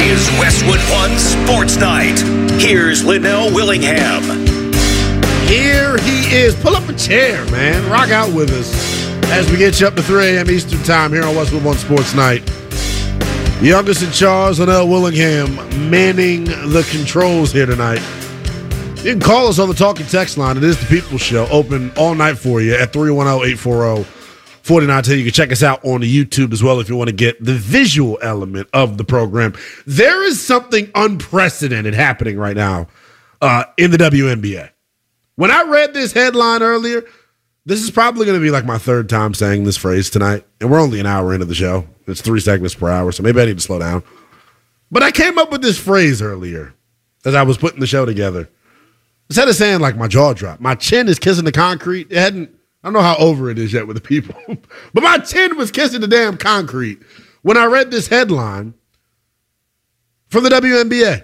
is Westwood One Sports Night. Here's Linnell Willingham. Here he is. Pull up a chair, man. Rock out with us as we get you up to 3 a.m. Eastern Time here on Westwood One Sports Night. Youngest in charge, Linnell Willingham, manning the controls here tonight. You can call us on the talking text line. It is the People's Show, open all night for you at 310-840-4910. You can check us out on the YouTube as well if you want to get the visual element of the program. There is something unprecedented happening right now in the WNBA. When I read this headline earlier, this is probably going to be like my third time saying this phrase tonight, and we're only an hour into the show. It's 3 segments per hour, so maybe I need to slow down. But I came up with this phrase earlier as I was putting the show together. Instead of saying like my jaw dropped, my chin is kissing the concrete. I don't know how over it is yet with the people, but my chin was kissing the damn concrete when I read this headline from the WNBA.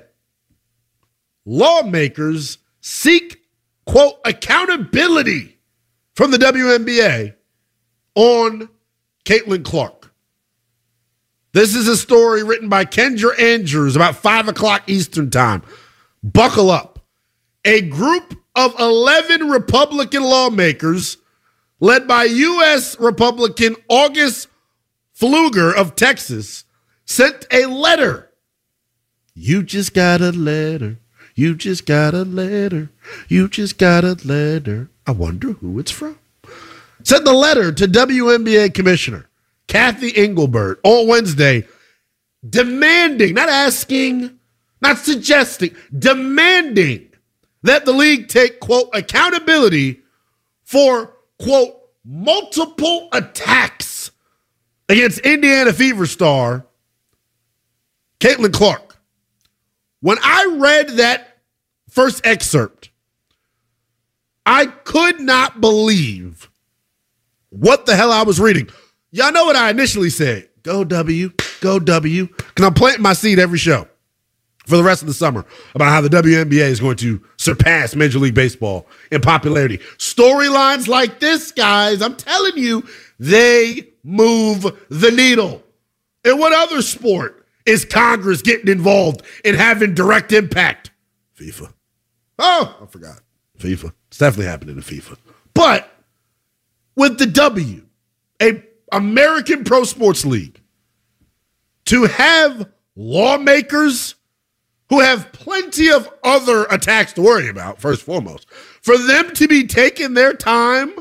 Lawmakers seek, quote, accountability from the WNBA on Caitlin Clark. This is a story written by Kendra Andrews about 5 o'clock Eastern Time. Buckle up. A group of 11 Republican lawmakers led by U.S. Republican August Pfluger of Texas sent a letter. You just got a letter. You just got a letter. You just got a letter. I wonder who it's from. Sent the letter to WNBA Commissioner Kathy Engelbert on Wednesday, demanding, not asking, not suggesting, demanding that the league take, quote, accountability for, quote, multiple attacks against Indiana Fever star Caitlin Clark. When I read that first excerpt, I could not believe what the hell I was reading. Y'all know what I initially said. Go W, go W. Because I'm planting my seed every show for the rest of the summer about how the WNBA is going to surpass Major League Baseball in popularity. Storylines like this, guys, I'm telling you, they move the needle. In what other sport is Congress getting involved and having direct impact? FIFA. Oh, I forgot. FIFA. It's definitely happening in FIFA. But with the W, a American pro sports league, to have lawmakers who have plenty of other attacks to worry about, first and foremost, for them to be taking their time,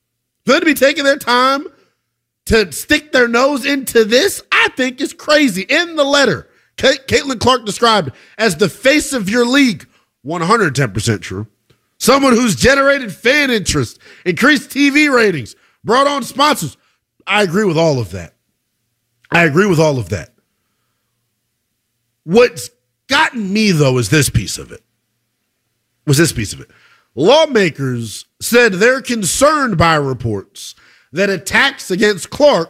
to stick their nose into this, I think is crazy. In the letter, Caitlin Clark described as the face of your league, 110% true. Someone who's generated fan interest, increased TV ratings, brought on sponsors. I agree with all of that. What's gotten me, though, is this piece of it. Lawmakers said they're concerned by reports that attacks against Clark